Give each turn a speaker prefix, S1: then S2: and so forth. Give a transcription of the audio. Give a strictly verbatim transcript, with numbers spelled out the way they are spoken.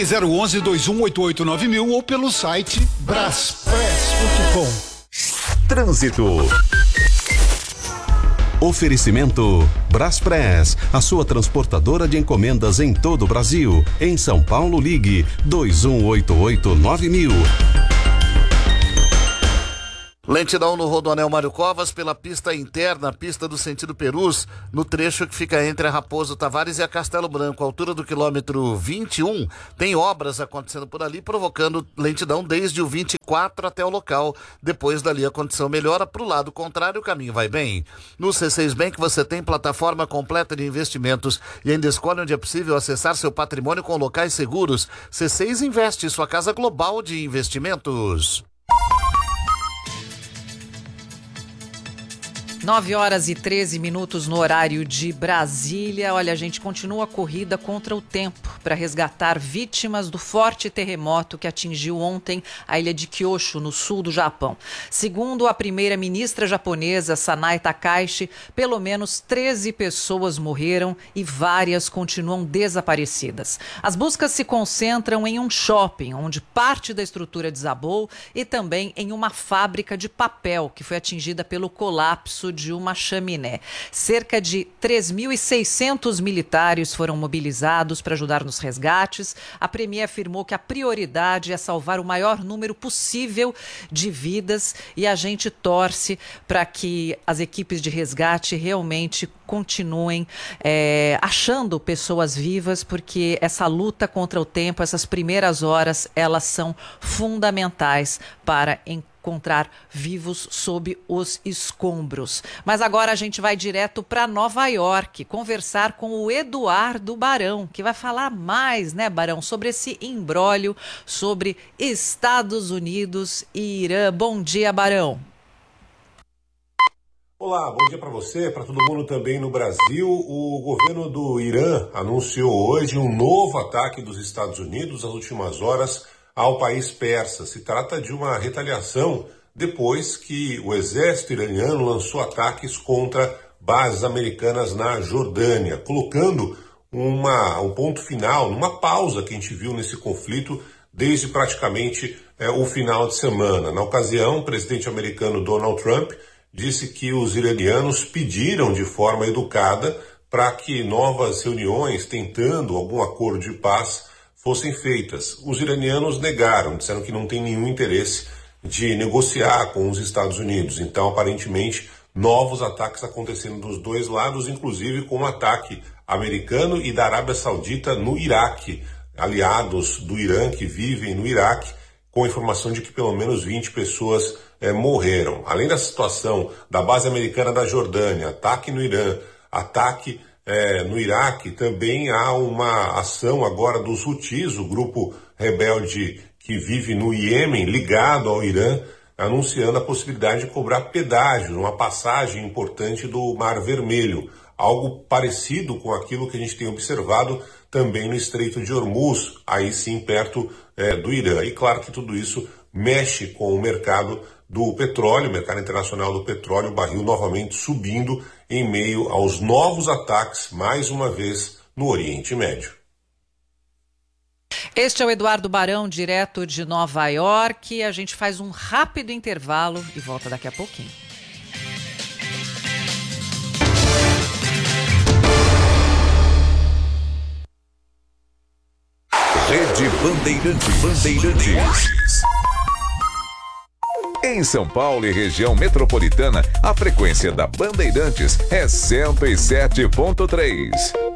S1: Ligue zero onze, dois um oito oito, nove mil ou pelo site braspress ponto com.
S2: Trânsito. Oferecimento Braspress, a sua transportadora de encomendas em todo o Brasil. Em São Paulo, ligue dois um oito oito, nove mil.
S3: Lentidão no Rodoanel Mário Covas pela pista interna, pista do sentido Perus, no trecho que fica entre a Raposo Tavares e a Castelo Branco, altura do quilômetro vinte e um. Tem obras acontecendo por ali, provocando lentidão desde o vinte e quatro até o local. Depois dali a condição melhora, para o lado contrário o caminho vai bem. No C seis Bank você tem plataforma completa de investimentos e ainda escolhe onde é possível acessar seu patrimônio com locais seguros. C seis Investe, sua casa global de investimentos.
S4: nove horas e treze minutos no horário de Brasília. Olha, a gente continua a corrida contra o tempo para resgatar vítimas do forte terremoto que atingiu ontem a ilha de Kyushu, no sul do Japão. Segundo a primeira-ministra japonesa, Sanae Takaichi, pelo menos treze pessoas morreram e várias continuam desaparecidas. As buscas se concentram em um shopping, onde parte da estrutura desabou, e também em uma fábrica de papel, que foi atingida pelo colapso de uma chaminé. Cerca de três mil e seiscentos militares foram mobilizados para ajudar nos resgates. A premier afirmou que a prioridade é salvar o maior número possível de vidas e a gente torce para que as equipes de resgate realmente continuem é, achando pessoas vivas, porque essa luta contra o tempo, essas primeiras horas, elas são fundamentais para encontrar encontrar vivos sob os escombros. Mas agora a gente vai direto para Nova York conversar com o Eduardo Barão, que vai falar mais, né, Barão, sobre esse imbróglio sobre Estados Unidos e Irã. Bom dia, Barão.
S5: Olá, bom dia para você, para todo mundo também no Brasil. O governo do Irã anunciou hoje um novo ataque dos Estados Unidos nas últimas horas ao país persa. Se trata de uma retaliação depois que o exército iraniano lançou ataques contra bases americanas na Jordânia, colocando uma, um ponto final, uma pausa que a gente viu nesse conflito desde praticamente é, o final de semana. Na ocasião, o presidente americano Donald Trump disse que os iranianos pediram de forma educada para que novas reuniões tentando algum acordo de paz fossem feitas. Os iranianos negaram, disseram que não tem nenhum interesse de negociar com os Estados Unidos. Então, aparentemente, novos ataques acontecendo dos dois lados, inclusive com um ataque americano e da Arábia Saudita no Iraque, aliados do Irã que vivem no Iraque, com a informação de que pelo menos vinte pessoas é, morreram. Além da situação da base americana da Jordânia, ataque no Irã, ataque É, no Iraque, também há uma ação agora dos Houthis, o grupo rebelde que vive no Iêmen, ligado ao Irã, anunciando a possibilidade de cobrar pedágio, uma passagem importante do Mar Vermelho, algo parecido com aquilo que a gente tem observado também no Estreito de Hormuz, aí sim perto é, do Irã. E claro que tudo isso mexe com o mercado do petróleo, o mercado internacional do petróleo, o barril novamente subindo em meio aos novos ataques, mais uma vez, no Oriente Médio.
S4: Este é o Eduardo Barão, direto de Nova York. A gente faz um rápido intervalo e volta daqui a pouquinho.
S2: Rede Bandeirantes. Bandeirantes. Em São Paulo e região metropolitana, a frequência da Bandeirantes é cento e sete ponto três.